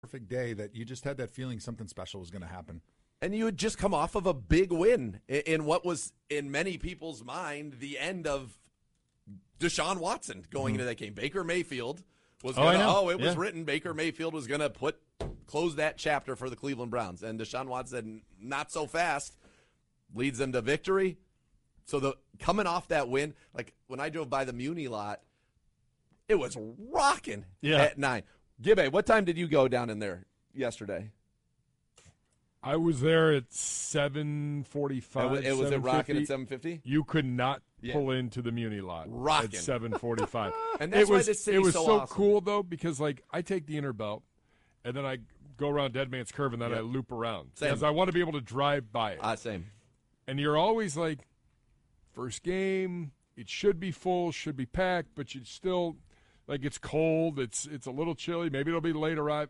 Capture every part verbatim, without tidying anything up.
perfect day that you just had that feeling something special was going to happen. And you had just come off of a big win in what was, in many people's mind, the end of Deshaun Watson going mm-hmm. into that game. Baker Mayfield was going to, oh, oh, it was yeah. written Baker Mayfield was going to put close that chapter for the Cleveland Browns. And Deshaun Watson said, not so fast, leads them to victory. So the coming off that win, like when I drove by the Muni lot, it was rocking yeah. at nine. Gibbe, what time did you go down in there yesterday? I was there at seven forty-five. It was, was it rocking at seven fifty? You could not yeah. pull into the Muni lot rocking. at seven forty-five. And that's it was, why this city's It was so, so awesome. cool, though, because, like, I take the inner belt, and then I go around Dead Man's Curve, and then yep. I loop around. Same. Because I want to be able to drive by it. Ah, uh, same. And you're always like, first game, it should be full, should be packed, but you still, like, it's cold, it's it's a little chilly, maybe it'll be late arrive.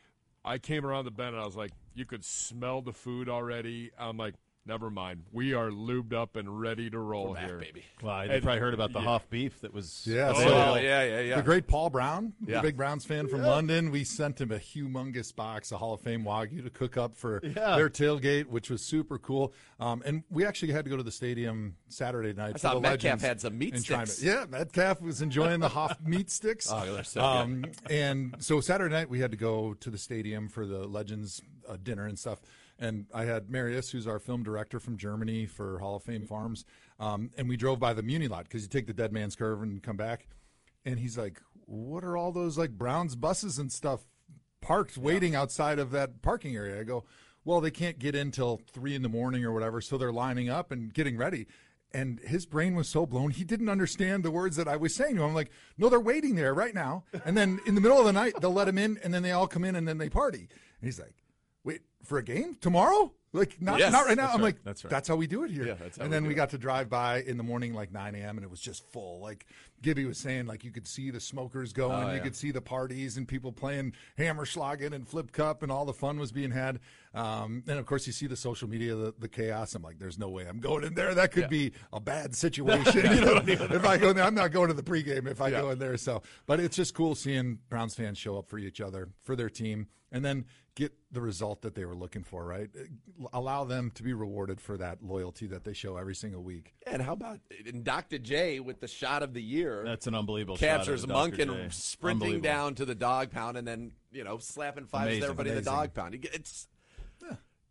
I came around the bend, and I was like, you could smell the food already. I'm like, never mind. We are lubed up and ready to roll back, here. Baby. Well, you probably heard about the yeah. Hoff beef that was. Yeah, oh, so yeah, yeah, yeah. The great Paul Brown, yeah. the big Browns fan from yeah. London. We sent him a humongous box of Hall of Fame Wagyu to cook up for yeah. their tailgate, which was super cool. Um, and we actually had to go to the stadium Saturday night. I for thought the Metcalf Legends had some meat sticks. Yeah, Metcalf was enjoying the Hoff meat sticks. Oh, they're so um, good. And so Saturday night we had to go to the stadium for the Legends uh, dinner and stuff. And I had Marius, who's our film director from Germany for Hall of Fame Farms, um, and we drove by the Muni lot because you take the Dead Man's Curve and come back. And he's like, what are all those, like, Browns buses and stuff parked yeah. waiting outside of that parking area? I go, well, they can't get in till three in the morning or whatever, so they're lining up and getting ready. And his brain was so blown, he didn't understand the words that I was saying to him. I'm like, no, they're waiting there right now. And then in the middle of the night, they'll let them in, and then they all come in, and then they party. And he's like, wait, for a game tomorrow? Like, not yes, not right now. I'm right, like, that's right. That's how we do it here. Yeah, that's how and we then do we it. got to drive by in the morning, like nine a.m., and it was just full. Like Gibby was saying, like you could see the smokers going, Oh, you yeah. could see the parties and people playing Hammerschlagen and Flip Cup, and all the fun was being had. Um, and of course, you see the social media, the, the chaos. I'm like, there's no way I'm going in there. That could Yeah. be a bad situation. You know, if I go in there, I'm not going to the pregame if I Yeah. go in there. So, but it's just cool seeing Browns fans show up for each other, for their team, and then get the result that they were looking for, right? Allow them to be rewarded for that loyalty that they show every single week. And how about and Doctor J with the shot of the year? That's an unbelievable Captures shot. Monk Doctor and J. sprinting down to the dog pound and then, you know, slapping fives Amazing. with everybody Amazing. in the dog pound. It's Yeah.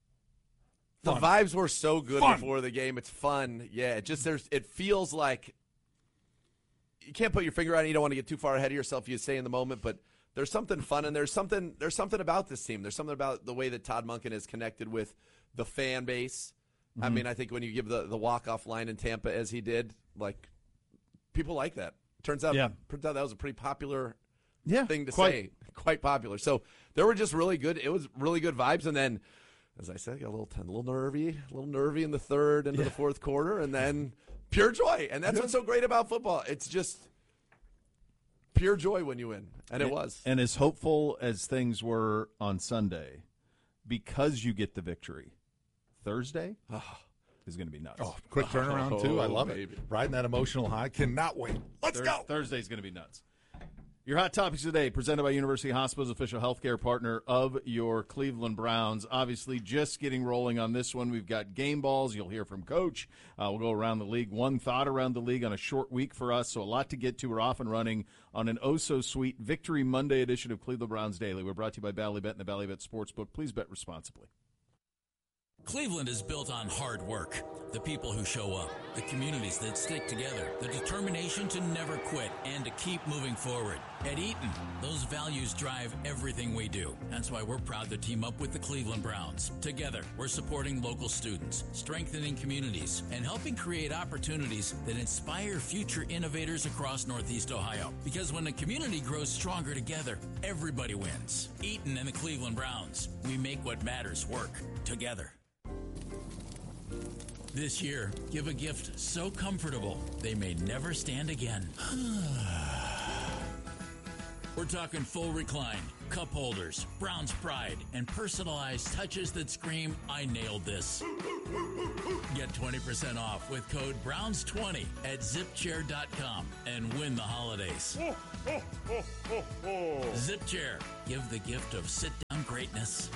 The Fun. vibes were so good Fun. before the game. It's fun. Yeah, it just there's it feels like you can't put your finger on it. You don't want to get too far ahead of yourself. You stay in the moment, but there's something fun, and there's something there's something about this team. There's something about the way that Todd Monken is connected with the fan base. Mm-hmm. I mean, I think when you give the, the walk-off line in Tampa as he did, like, people like that. Turns out, Yeah. turns out that was a pretty popular Yeah, thing to quite. say. Quite popular. So there were just really good. It was really good vibes, and then, as I said, got a little a little nervy, a little nervy in the third into Yeah. the fourth quarter, and then pure joy. And that's Yeah. what's so great about football. It's just pure joy when you win, and it was. And as hopeful as things were on Sunday, because you get the victory, Thursday is going to be nuts. Oh, quick turnaround, too. I Oh, love baby. it. Riding that emotional high. Cannot wait. Let's Thur- go. Thursday's going to be nuts. Your Hot Topics today, presented by University Hospitals, official healthcare partner of your Cleveland Browns. Obviously, just getting rolling on this one. We've got game balls. You'll hear from Coach. Uh, we'll go around the league. One thought around the league on a short week for us, so a lot to get to. We're off and running on an oh-so-sweet Victory Monday edition of Cleveland Browns Daily. We're brought to you by Ballybet and the Ballybet Sportsbook. Please bet responsibly. Cleveland is built on hard work, the people who show up, the communities that stick together, the determination to never quit and to keep moving forward. At Eaton, those values drive everything we do. That's why we're proud to team up with the Cleveland Browns. Together, we're supporting local students, strengthening communities, and helping create opportunities that inspire future innovators across Northeast Ohio. Because when a community grows stronger together, everybody wins. Eaton and the Cleveland Browns, we make what matters work together. This year, give a gift so comfortable they may never stand again. We're talking full recline, Cup holders, Browns pride, and personalized touches that scream, I nailed this. Get twenty percent off with code Browns twenty at zip chair dot com and win the holidays. Zip Chair, give the gift of sit-down greatness.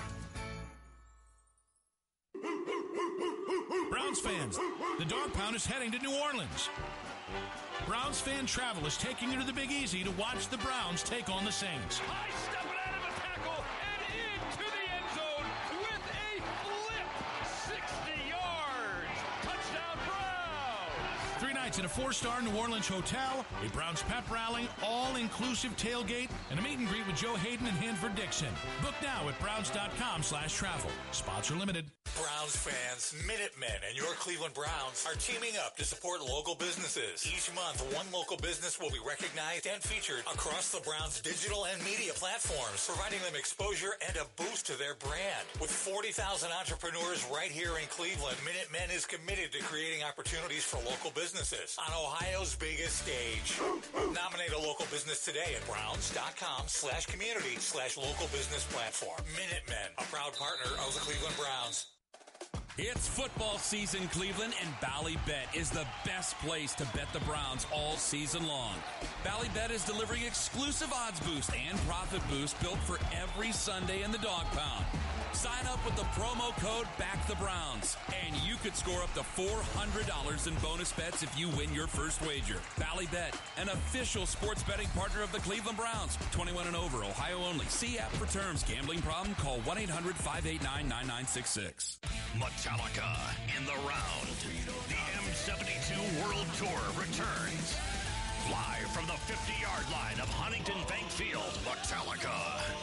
Browns fans, the Dog Pound is heading to New Orleans. Browns Fan Travel is taking you to the Big Easy to watch the Browns take on the Saints. High stepping out of a tackle and into the end zone with a flip. sixty yards. Touchdown Browns. Three nights at a four-star New Orleans hotel, a Browns pep rally, all-inclusive tailgate, and a meet and greet with Joe Hayden and Hanford Dixon. Book now at Browns.com slash travel. Sponsor limited. Browns fans, Minutemen and your Cleveland Browns are teaming up to support local businesses. Each month, one local business will be recognized and featured across the Browns' digital and media platforms, providing them exposure and a boost to their brand. With forty thousand entrepreneurs right here in Cleveland, Minutemen is committed to creating opportunities for local businesses on Ohio's biggest stage. Nominate a local business today at Browns.com slash community slash local business platform. Minutemen, a proud partner of the Cleveland Browns. It's football season, Cleveland, and Ballybet is the best place to bet the Browns all season long. Ballybet is delivering exclusive odds boost and profit boost built for every Sunday in the Dog Pound. Sign up with the promo code BACKTHEBROWNS, and you could score up to four hundred dollars in bonus bets if you win your first wager. Ballybet, an official sports betting partner of the Cleveland Browns. twenty-one and over, Ohio only. See app for terms. Gambling problem? Call one eight hundred five eight nine nine nine six six. Metallica in the round. The M seventy-two World Tour returns. Live from the fifty-yard line of Huntington Bank Field, Metallica.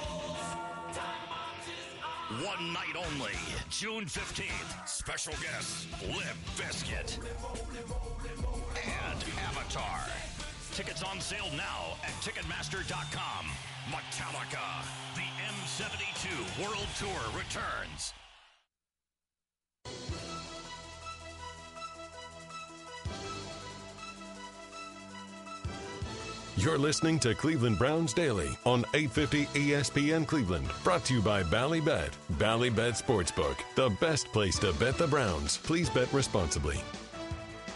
One night only, June fifteenth. Special guests, Limp Bizkit and Avatar. Tickets on sale now at Ticketmaster dot com. Metallica, the M seventy-two World Tour returns. You're listening to Cleveland Browns Daily on eight fifty E S P N Cleveland. Brought to you by Ballybet. Ballybet Sportsbook, the best place to bet the Browns. Please bet responsibly.